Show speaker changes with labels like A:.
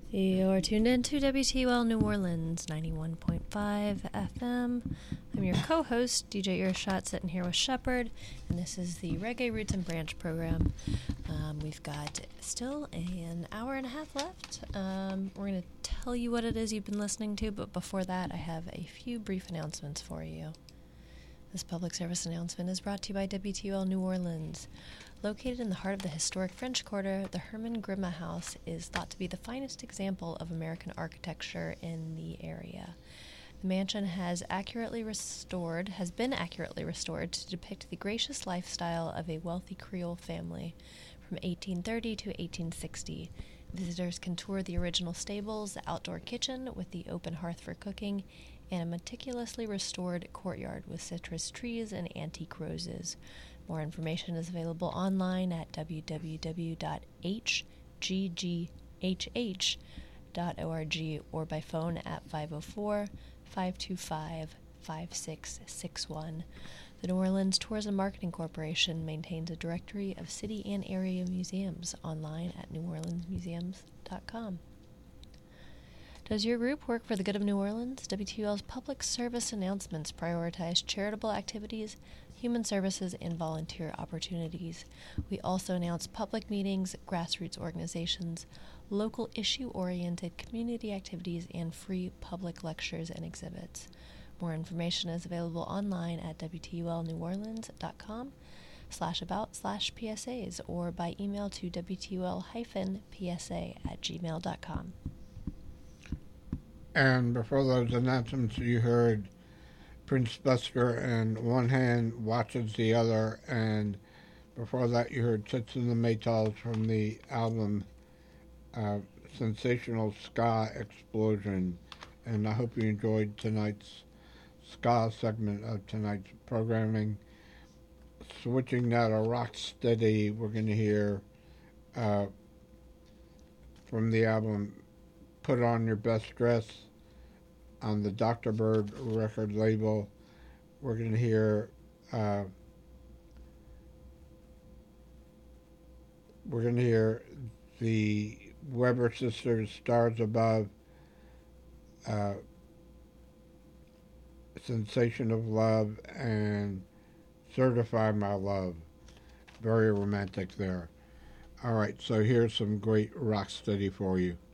A: You're tuned in to WTUL New Orleans 91.5 FM. I'm your co-host, DJ Earshot, sitting here with Shepard, and this is the Reggae Roots and Branch program. We've got still an hour and a half left. We're going to tell you what it is you've been listening to, but before that, I have a few brief announcements for you. This public service announcement is brought to you by WTUL New Orleans. Located in the heart of the historic French Quarter, the Herman Grima House is thought to be the finest example of American architecture in the area. The mansion has been accurately restored to depict the gracious lifestyle of a wealthy Creole family from 1830 to 1860. Visitors can tour the original stables, the outdoor kitchen with the open hearth for cooking, and a meticulously restored courtyard with citrus trees and antique roses. More information is available online at www.hggh.org or by phone at 504-525-5661. The New Orleans Tourism Marketing Corporation maintains a directory of city and area museums online at neworleansmuseums.com. Does your group work for the good of New Orleans? WTUL's public service announcements prioritize charitable activities, human services, and volunteer opportunities. We also announce public meetings, grassroots organizations, local issue-oriented community activities, and free public lectures and exhibits. More information is available online at WTULneworleans.com/about/PSAs or by email to WTUL-PSA@gmail.com.
B: And before those announcements, you heard Prince Buster and One Hand Watches the Other, and before that you heard Tits and the Maytals from the album Sensational Ska Explosion. And I hope you enjoyed tonight's ska segment of tonight's programming. Switching now to Rocksteady, we're going to hear from the album Put On Your Best Dress on the Dr. Bird record label. We're going to hear the Weber Sisters, Stars Above, Sensation of Love, and Certify My Love. Very romantic there. All right, so here's some great Rocksteady for you.